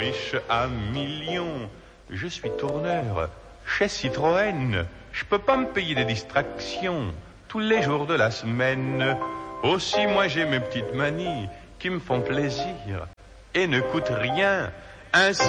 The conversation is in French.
Riche à millions, je suis tourneur chez Citroën. Je peux pas me payer des distractions tous les jours de la semaine. Aussi, moi j'ai mes petites manies qui me font plaisir et ne coûtent rien. Ainsi